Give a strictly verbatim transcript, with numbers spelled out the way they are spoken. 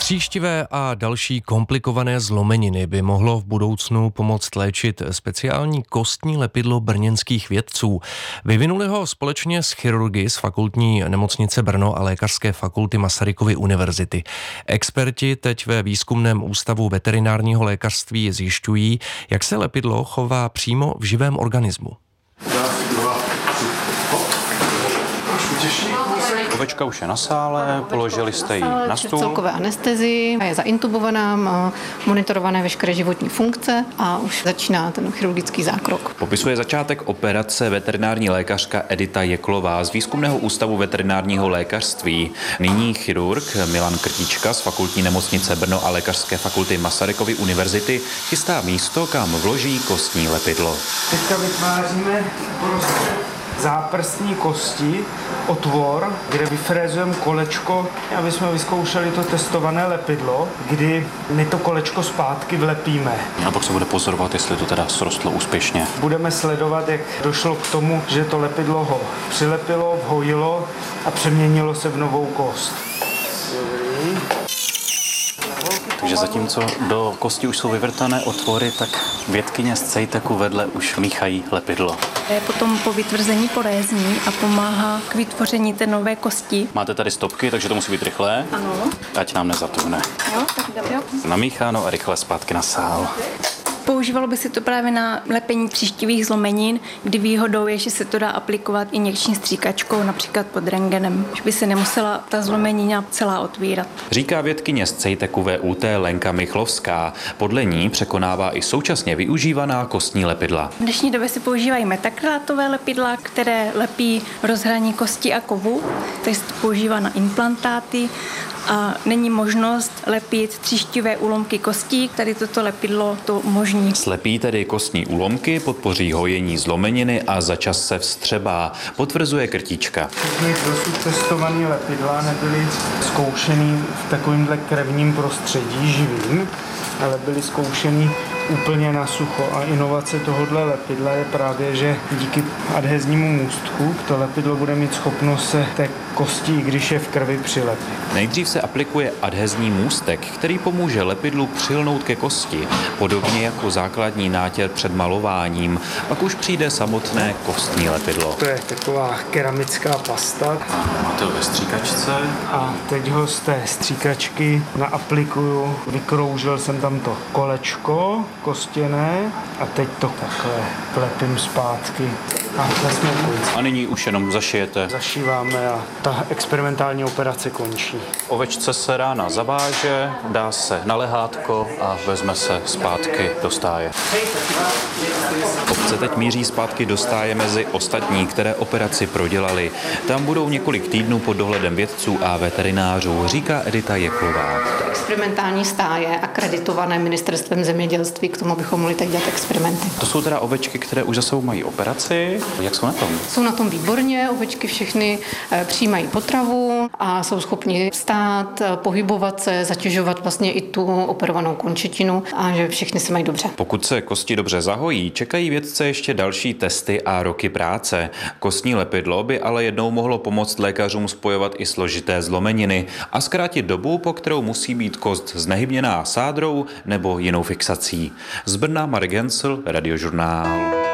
Tříštivé a další komplikované zlomeniny by mohlo v budoucnu pomoct léčit speciální kostní lepidlo brněnských vědců. Vyvinuli ho společně s chirurgy z Fakultní nemocnice Brno a Lékařské fakulty Masarykovy univerzity. Experti teď ve výzkumném ústavu veterinárního lékařství zjišťují, jak se lepidlo chová přímo v živém organismu. Ovečka už je na sále, položili jste ji na stůl. V celkové anestezii, je zaintubovaná, má monitorované veškeré životní funkce a už začíná ten chirurgický zákrok. Popisuje začátek operace veterinární lékařka Edita Jeklová z Výzkumného ústavu veterinárního lékařství. Nyní chirurg Milan Krtička z Fakultní nemocnice Brno a Lékařské fakulty Masarykovy univerzity chystá místo, kam vloží kostní lepidlo. Teďka vytváříme záprstní kosti, otvor, kde vyfrézujeme kolečko, aby jsme vyzkoušeli to testované lepidlo, kdy my to kolečko zpátky vlepíme. A pak se bude pozorovat, jestli to teda srostlo úspěšně. Budeme sledovat, jak došlo k tomu, že to lepidlo ho přilepilo, vhojilo a přeměnilo se v novou kost. Takže zatímco do kosti už jsou vyvrtané otvory, tak vědkyně z Cejteku vedle už míchají lepidlo. Je potom po vytvrzení porézní a pomáhá k vytvoření té nové kosti. Máte tady stopky, takže to musí být rychlé. Ano. Ať nám nezatuhne. Jo, tak dobře. Namícháno a rychle zpátky na sál. Používalo by se to právě na lepení tříštivých zlomenin, kdy výhodou je, že se to dá aplikovat injekční stříkačkou, například pod rentgenem, že by se nemusela ta zlomenina celá otvírat. Říká vědkyně z Cejteku V U T Lenka Michlovská. Podle ní překonává i současně využívaná kostní lepidla. V dnešní době se používají metakrylátové lepidla, které lepí rozhraní kosti a kovu, takže se to používá na implantáty a není možnost lepit tříštivé úlomky kostí, tady toto lepidlo to umožní. Slepí tedy kostní úlomky, podpoří hojení zlomeniny a za čas se vstřebá, potvrzuje Krtička. Všechny dosud testované lepidla nebyly zkoušený v takovémhle krevním prostředí živým, ale byly zkoušený úplně na sucho a inovace tohohle lepidla je právě, že díky adheznímu můstku to lepidlo bude mít schopnost se té kosti, i když je v krvi, přilepit. Nejdřív se aplikuje adhezní můstek, který pomůže lepidlu přilnout ke kosti, podobně jako základní nátěr před malováním. Pak už přijde samotné kostní lepidlo. To je taková keramická pasta. Máte ho ve stříkačce. A teď ho z té stříkačky naaplikuju. Vykroužil jsem tam to kolečko kostěné a teď to takhle vlepím zpátky. A jsme u konce. A nyní už jenom zašijete. Zašíváme a ta experimentální operace končí. Ovečce se rána zaváže, dá se na lehátko a vezme se zpátky do stáje. Ovce teď míří zpátky do stáje mezi ostatní, které operaci prodělali. Tam budou několik týdnů pod dohledem vědců a veterinářů, říká Edita Jeklová. Experimentální stáje akreditované ministerstvem zemědělství, k tomu bychom mohli teď dělat experimenty. To jsou teda ovečky, které už za sebou mají operaci. Jak jsou na tom? Jsou na tom výborně, ovečky všechny přijímají potravu a jsou schopni stát, pohybovat se, zatěžovat vlastně i tu operovanou končetinu a že všechny se mají dobře. Pokud se kosti dobře zahojí, čekají vědce ještě další testy a roky práce. Kostní lepidlo by ale jednou mohlo pomoct lékařům spojovat i složité zlomeniny a zkrátit dobu, po kterou musí být kost znehybněná sádrou nebo jinou fixací. Z Brna Marek Hensl, Radiožurnál.